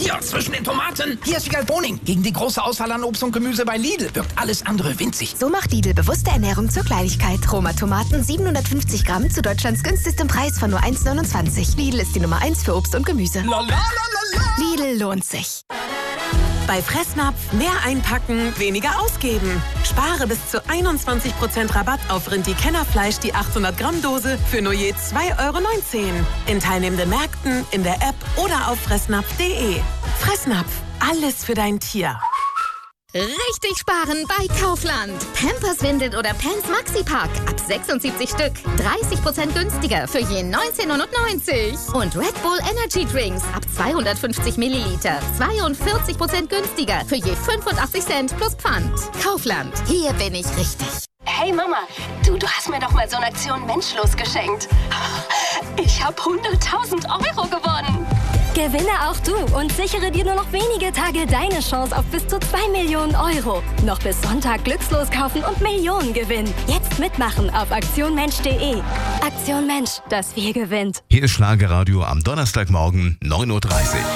hier zwischen den Tomaten. Hier ist Wiegald Boning. Gegen die große Auswahl an Obst und Gemüse bei Lidl wirkt alles andere winzig. So macht Lidl bewusste Ernährung zur Kleinigkeit. Roma Tomaten 750 Gramm zu Deutschlands günstigstem Preis von nur 1,29. Lidl ist die Nummer 1 für Obst und Gemüse. Lidl lohnt sich. Bei Fressnapf mehr einpacken, weniger ausgeben. Spare bis zu 21% Rabatt auf Rindi-Kennerfleisch die 800 Gramm Dose für nur je 2,19 € in teilnehmenden Märkten, in der App oder auf fressnapf.de. Fressnapf, alles für dein Tier. Richtig sparen bei Kaufland. Pampers, Windeln oder Pants Maxi-Pack. Ab 76 Stück. 30% günstiger für je 19,99 €. Und Red Bull Energy Drinks. Ab 250 Milliliter. 42% günstiger für je 85 Cent plus Pfand. Kaufland. Hier bin ich richtig. Hey Mama, du hast mir doch mal so eine Aktion Menschlos geschenkt. Ich habe 100.000 € gewonnen. Gewinne auch du und sichere dir nur noch wenige Tage deine Chance auf bis zu 2 Millionen €. Noch bis Sonntag glückslos kaufen und Millionen gewinnen. Jetzt mitmachen auf aktionmensch.de. Aktion Mensch, das Wir gewinnt. Hier ist Schlagerradio am Donnerstagmorgen 9:30 Uhr.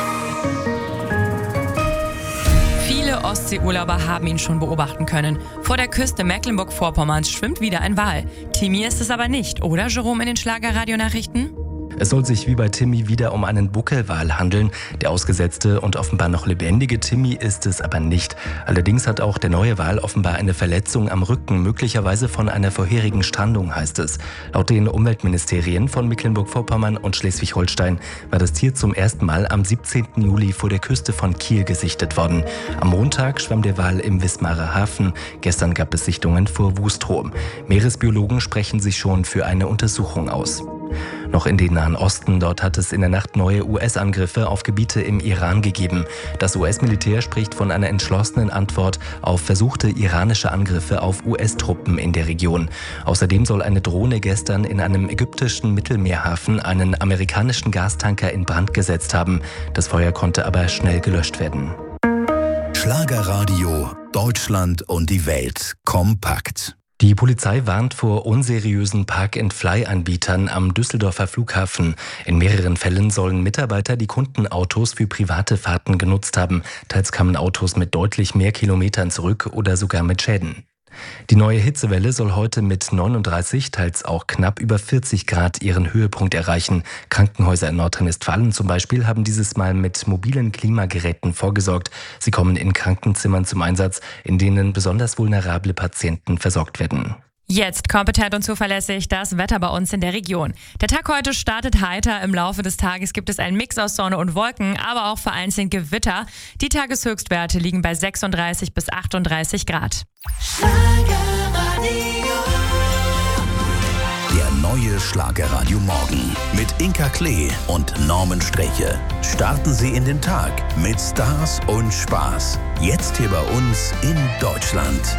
Viele Ostseeurlauber haben ihn schon beobachten können. Vor der Küste Mecklenburg-Vorpommerns schwimmt wieder ein Wal. Timmy ist es aber nicht, oder Jerome in den Schlagerradio-Nachrichten? Es soll sich wie bei Timmy wieder um einen Buckelwal handeln. Der ausgesetzte und offenbar noch lebendige Timmy ist es aber nicht. Allerdings hat auch der neue Wal offenbar eine Verletzung am Rücken, möglicherweise von einer vorherigen Strandung, heißt es. Laut den Umweltministerien von Mecklenburg-Vorpommern und Schleswig-Holstein war das Tier zum ersten Mal am 17. Juli vor der Küste von Kiel gesichtet worden. Am Montag schwamm der Wal im Wismarer Hafen. Gestern gab es Sichtungen vor Wustrow. Meeresbiologen sprechen sich schon für eine Untersuchung aus. Noch in den Nahen Osten, dort hat es in der Nacht neue US-Angriffe auf Gebiete im Iran gegeben. Das US-Militär spricht von einer entschlossenen Antwort auf versuchte iranische Angriffe auf US-Truppen in der Region. Außerdem soll eine Drohne gestern in einem ägyptischen Mittelmeerhafen einen amerikanischen Gastanker in Brand gesetzt haben. Das Feuer konnte aber schnell gelöscht werden. Schlagerradio, Deutschland und die Welt kompakt. Die Polizei warnt vor unseriösen Park-and-Fly-Anbietern am Düsseldorfer Flughafen. In mehreren Fällen sollen Mitarbeiter die Kundenautos für private Fahrten genutzt haben. Teils kamen Autos mit deutlich mehr Kilometern zurück oder sogar mit Schäden. Die neue Hitzewelle soll heute mit 39, teils auch knapp über 40 Grad ihren Höhepunkt erreichen. Krankenhäuser in Nordrhein-Westfalen zum Beispiel haben dieses Mal mit mobilen Klimageräten vorgesorgt. Sie kommen in Krankenzimmern zum Einsatz, in denen besonders vulnerable Patienten versorgt werden. Jetzt kompetent und zuverlässig das Wetter bei uns in der Region. Der Tag heute startet heiter. Im Laufe des Tages gibt es einen Mix aus Sonne und Wolken, aber auch vereinzelt Gewitter. Die Tageshöchstwerte liegen bei 36 bis 38 Grad. Der neue Schlagerradio Morgen mit Inka Klee und Norman Streche. Starten Sie in den Tag mit Stars und Spaß. Jetzt hier bei uns in Deutschland.